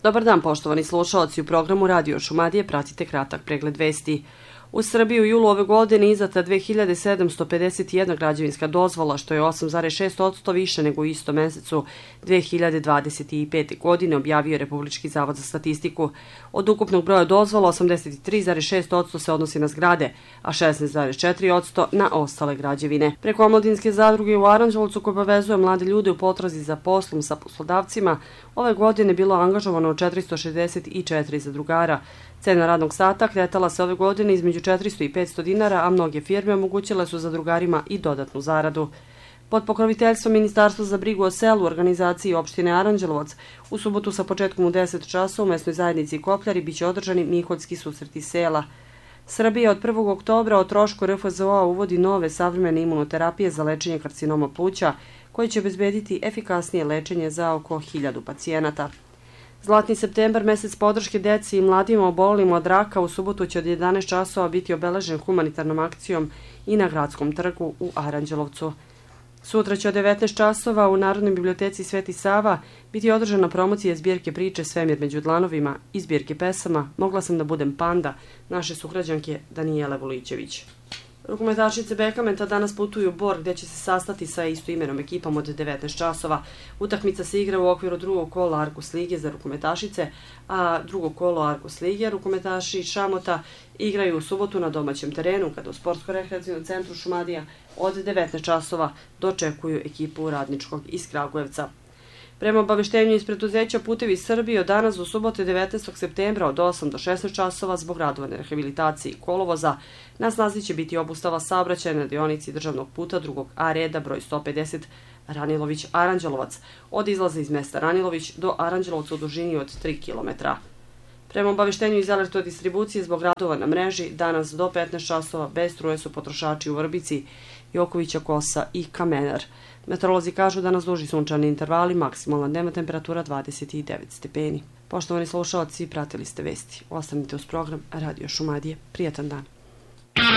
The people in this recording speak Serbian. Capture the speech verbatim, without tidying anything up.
Dobar dan, poštovani slušalci, u programu Radio Šumadije pratite kratak pregled vesti. U Srbiji u julu ove godine izdata dve hiljade sedamsto pedeset jedna građevinska dozvola, što je osam zarez šest posto više nego u istom mesecu dve hiljade dvadeset pete. godine, objavio Republički zavod za statistiku. Od ukupnog broja dozvola, osamdeset tri zarez šest posto se odnosi na zgrade, a šesnaest zarez četiri posto na ostale građevine. Preko omladinske zadruge u Aranđelovcu, koja obavezuje mlade ljude u potrazi za poslom sa poslodavcima, ove godine bilo angažovano četiristo šezdeset četiri zadrugara. Cena radnog sata kretala se ove godine između četiristo i petsto dinara, a mnoge firme omogućile su zadrugarima i dodatnu zaradu. Pod pokroviteljstvom Ministarstva za brigu o selu, organizaciji opštine Aranđelovac, u subotu sa početkom u deset časova u mesnoj zajednici Kopljari biće održani miholjski susreti sela. Srbija od prvog oktobra o trošku R F Z O-a uvodi nove savremene imunoterapije za lečenje karcinoma pluća, koje će obezbediti efikasnije lečenje za oko hiljadu pacijenata. Zlatni septembar, mesec podrške deci i mladima obolelim od raka, u subotu će od jedanaest časova biti obeležen humanitarnom akcijom i na Gradskom trgu u Aranđelovcu. Sutra će od devetnaest časova u Narodnoj biblioteci Sveti Sava biti održana promocija zbirke priče Svemir među dlanovima i zbirke pesama Mogla sam da budem panda naše sugrađanke Danijele Vulićević. Rukometašice Bekamenta danas putuju u Bor, gde će se sastati sa istoimenom ekipom od devetnaest časova. Utakmica se igra u okviru drugog kola Arkus lige za rukometašice, a drugo kolo Arkus lige rukometaši Šamota igraju u subotu na domaćem terenu, kada u Sportsko-rekreacionom centru Šumadija od devetnaest časova dočekuju ekipu Radničkog iz Kragujevca. Prema obaveštenju iz preduzeća Putevi Srbije, od danas do subote devetnaestog septembra od osam do šesnaest časova zbog radova na rehabilitaciji kolovoza na snazi će biti obustava saobraćaja na deonici državnog puta drugog A reda broj sto pedeset Ranilović-Aranđelovac od izlaza iz mesta Ranilović do Aranđelovca u dužini od tri kilometra. Prema obaveštenju iz elektrodistribucije, zbog radova na mreži, danas do petnaest časova bez struje su potrošači u Vrbici, Jokovića Kosa i Kamenar. Meteorolozi kažu da nas duži sunčani intervali, maksimalna dnevna temperatura dvadeset devet stepeni. Poštovani slušalci, pratili ste vesti. Ostanite uz program Radio Šumadije. Prijatan dan.